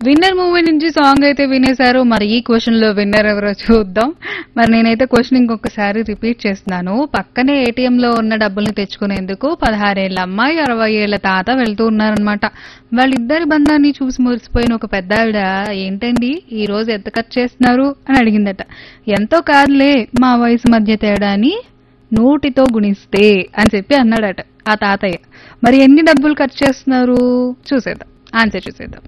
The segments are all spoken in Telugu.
విన్నర్ మూవీ నుంచి సాంగ్ అయితే వినేశారు. మరి ఈ క్వశ్చన్ లో విన్నర్ ఎవరో చూద్దాం. మరి నేనైతే క్వశ్చన్ ఇంకొకసారి రిపీట్ చేస్తున్నాను. పక్కనే ఏటీఎం లో ఉన్న డబ్బుల్ని తెచ్చుకునేందుకు 16 ఏళ్ల అమ్మాయి 60 ఏళ్ల తాత వెళ్తూ ఉన్నారనమాట. వాళ్ళిద్దరి బంధాన్ని చూసి మురిసిపోయిన ఒక పెద్ద ఆవిడ, ఏంటండి ఈ రోజు ఎంత ఖర్చు చేస్తున్నారు అని అడిగిందట. ఎంతో కాదులే, మా వయసు మధ్య తేడాని 100తో గుణిస్తే అని చెప్పి అన్నాడట ఆ తాతయ్య. మరి ఎన్ని డబ్బులు ఖర్చు చేస్తున్నారు చూసేద్దాం, ఆన్సర్ చూసేద్దాం.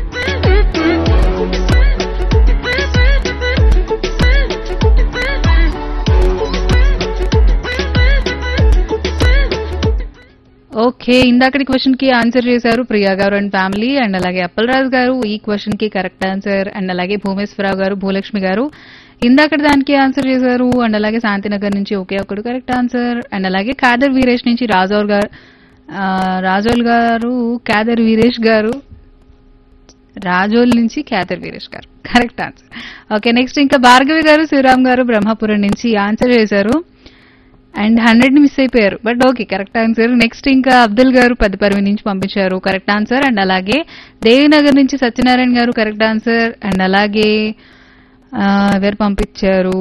ఓకే, ఇందాకటి క్వశ్చన్ కి ఆన్సర్ చేశారు ప్రియా గారు అండ్ ఫ్యామిలీ, అండ్ అలాగే అప్పలరాజు గారు ఈ క్వశ్చన్ కి కరెక్ట్ ఆన్సర్, అండ్ అలాగే భూమేశ్వరరావు గారు, భూలక్ష్మి గారు ఇందాకటి దానికి ఆన్సర్ చేశారు, అండ్ అలాగే శాంతినగర్ నుంచి ఒకే ఒకడు కరెక్ట్ ఆన్సర్, అండ్ అలాగే కాదర్ వీరేష్ నుంచి రాజోల్ గారు కాదర్ వీరేష్ గారు రాజోల్ నుంచి క్యాదర్ వీరేష్ గారు కరెక్ట్ ఆన్సర్. ఓకే, నెక్స్ట్ ఇంకా భార్గవి గారు శ్రీరామ్ గారు బ్రహ్మపురం నుంచి ఆన్సర్ చేశారు అండ్ 100 ని మిస్ అయిపోయారు, but okay correct answer. Next ఇంకా అబ్దుల్ గారు పెద్దపరివి నుంచి పంపించారు కరెక్ట్ ఆన్సర్, అండ్ అలాగే దేవినగర్ నుంచి సత్యనారాయణ గారు కరెక్ట్ ఆన్సర్, అండ్ అలాగే ఎవరు పంపించారు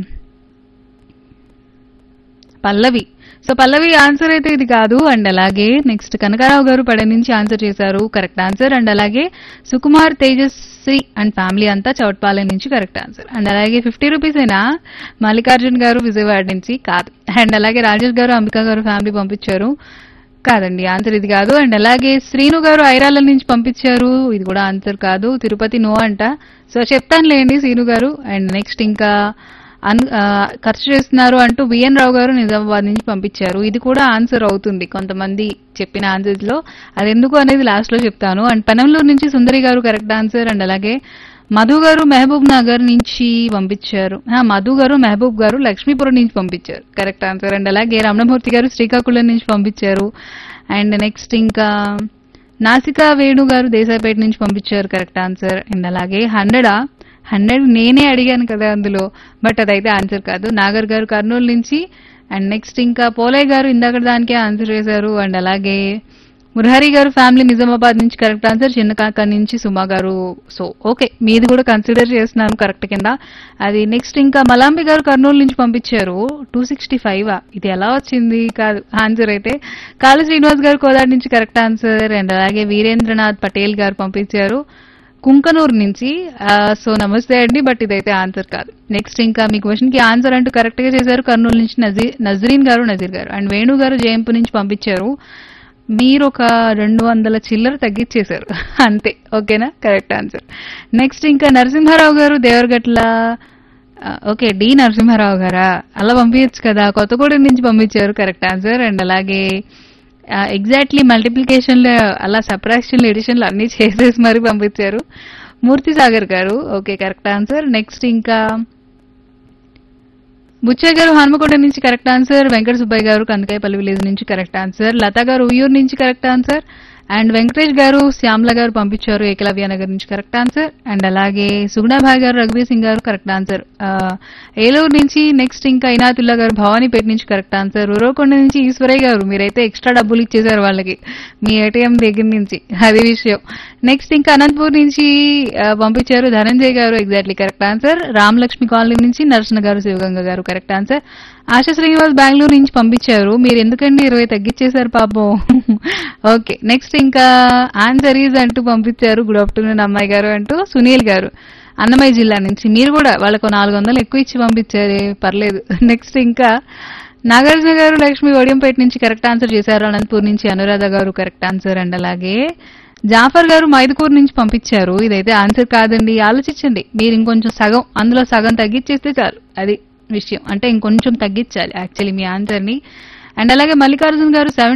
పల్లవి. సో పల్లవి ఆన్సర్ అయితే ఇది కాదు. అండ్ అలాగే నెక్స్ట్ కనకారావు గారు పడ నుంచి ఆన్సర్ చేశారు కరెక్ట్ ఆన్సర్, అండ్ అలాగే సుకుమార్ తేజస్వి అండ్ ఫ్యామిలీ అంతా చౌట్పాలెం నుంచి కరెక్ట్ ఆన్సర్, అండ్ అలాగే 50 రూపీస్ అయినా మల్లికార్జున్ గారు విజయవాడ నుంచి కాదు, అండ్ అలాగే రాజేష్ గారు అంబికా గారు ఫ్యామిలీ పంపించారు కాదండి ఆన్సర్ ఇది కాదు, అండ్ అలాగే శ్రీను గారు ఐరాల నుంచి పంపించారు ఇది కూడా ఆన్సర్ కాదు, తిరుపతి నో అంట. సో చెప్తానులేండి శ్రీను గారు. అండ్ నెక్స్ట్ ఇంకా ఖర్చు చేస్తున్నారు అంటూ బిఎన్ రావు గారు నిజామాబాద్ నుంచి పంపించారు, ఇది కూడా ఆన్సర్ అవుతుంది కొంతమంది చెప్పిన ఆన్సర్స్ లో, అది ఎందుకు అనేది లాస్ట్ లో చెప్తాను. అండ్ పెనంలూరు నుంచి సుందరి గారు కరెక్ట్ ఆన్సర్, అండ్ అలాగే మధు గారు మహబూబ్ నగర్ నుంచి పంపించారు, మధు గారు మహబూబ్ గారు లక్ష్మీపురం నుంచి పంపించారు కరెక్ట్ ఆన్సర్, అండ్ అలాగే రమణమూర్తి గారు శ్రీకాకుళం నుంచి పంపించారు, అండ్ నెక్స్ట్ ఇంకా నాసికా వేణు గారు దేశాయిపేట నుంచి పంపించారు కరెక్ట్ ఆన్సర్, అండ్ అలాగే 100 నేనే అడిగాను కదా అందులో, బట్ అదైతే ఆన్సర్ కాదు. నాగర్ గారు కర్నూలు నుంచి, అండ్ నెక్స్ట్ ఇంకా పోలయ్య గారు ఇందాక దానికే ఆన్సర్ చేశారు, అండ్ అలాగే మురహరి గారు ఫ్యామిలీ నిజామాబాద్ నుంచి కరెక్ట్ ఆన్సర్, చిన్నకాక నుంచి సుమా గారు. సో ఓకే, మీది కూడా కన్సిడర్ చేస్తున్నాను కరెక్ట్ కింద. అది నెక్స్ట్ ఇంకా మలాంబి గారు కర్నూలు నుంచి పంపించారు 265 ఇది ఎలా వచ్చింది కాదు ఆన్సర్ అయితే. కాళీ శ్రీనివాస్ గారు కోదాడి నుంచి కరెక్ట్ ఆన్సర్, అండ్ అలాగే వీరేంద్రనాథ్ పటేల్ గారు పంపించారు కుంకనూరు నుంచి. సో నమస్తే అండి, బట్ ఇదైతే ఆన్సర్ కాదు. నెక్స్ట్ ఇంకా మీ క్వశ్చన్ కి ఆన్సర్ అంటూ కరెక్ట్ గా చేశారు కర్నూలు నుంచి నజరీన్ గారు నజీర్ గారు, అండ్ వేణు గారు జయంపు నుంచి పంపించారు. మీరు ఒక 200 చిల్లర తగ్గించేశారు అంతే, ఓకేనా కరెక్ట్ ఆన్సర్. నెక్స్ట్ ఇంకా నరసింహారావు గారు దేవరగట్ల, ఓకే డి నరసింహారావు గారా, అలా పంపించచ్చు కదా, కొత్తగూడెం నుంచి పంపించారు కరెక్ట్ ఆన్సర్, అండ్ అలాగే ఎగ్జాక్ట్లీ మల్టిప్లికేషన్ లో అలా సబ్ట్రాక్షన్ ఎడిషన్ అన్ని చేసేసి మరి పంపించారు మూర్తి సాగర్ గారు, ఓకే కరెక్ట్ ఆన్సర్. నెక్స్ట్ ఇంకా బుచ్చయ్య గారు హనుమకొండ నుంచి కరెక్ట్ ఆన్సర్, వెంకట సుబ్బయ్య గారు కందకాయపల్లి విలేజ్ నుంచి కరెక్ట్ ఆన్సర్, లతా గారు ఉయ్యూరు నుంచి కరెక్ట్ ఆన్సర్, అండ్ వెంకటేష్ గారు శ్యామల గారు పంపించారు ఏకలవ్య నగర్ నుంచి కరెక్ట్ ఆన్సర్, అండ్ అలాగే సుగుణాభాయ్ గారు రఘువీర్ సింగ్ గారు కరెక్ట్ ఆన్సర్ ఏలూరు నుంచి. నెక్స్ట్ ఇంకా ఇనాతుల్లా గారు భవానీపేట నుంచి కరెక్ట్ ఆన్సర్, ఉరవకొండ నుంచి ఈశ్వరయ్య గారు మీరైతే ఎక్స్ట్రా డబ్బులు ఇచ్చేశారు వాళ్ళకి మీ ఏటీఎం దగ్గర నుంచి, అది విషయం. నెక్స్ట్ ఇంకా అనంతపూర్ నుంచి పంపించారు ధనంజయ్ గారు exactly correct answer, Ramalakshmi colony నుంచి నరసింహ గారు శివగంగ గారు కరెక్ట్ ఆన్సర్, ఆశా శ్రీనివాస్ బెంగళూరు నుంచి పంపించారు మీరు ఎందుకండి 20 తగ్గించేశారు పాపం. ఓకే నెక్స్ట్ ఇంకా ఆన్సర్ ఈజ్ అంటూ పంపించారు గుడ్ ఆఫ్టర్నూన్ అమ్మాయి గారు అంటూ సునీల్ గారు అన్నమయ్య జిల్లా నుంచి, మీరు కూడా వాళ్ళకు 400 ఎక్కువ ఇచ్చి పంపించారు పర్లేదు. నెక్స్ట్ ఇంకా నాగార్జున గారు లక్ష్మి ఒడియంపేట నుంచి కరెక్ట్ ఆన్సర్ చేశారు, అనంతపూర్ నుంచి అనురాధ గారు కరెక్ట్ ఆన్సర్, అండ్ అలాగే జాఫర్ గారు మైదుకూరు నుంచి పంపించారు ఇదైతే ఆన్సర్ కాదండి, ఆలోచించండి మీరు ఇంకొంచెం సగం అందులో సగం తగ్గించేస్తే చాలు, అది విషయం అంటే ఇంకొంచెం తగ్గించాలి యాక్చువల్లీ మీ ఆన్సర్ ని. అండ్ అలాగే మల్లికార్జున్ గారు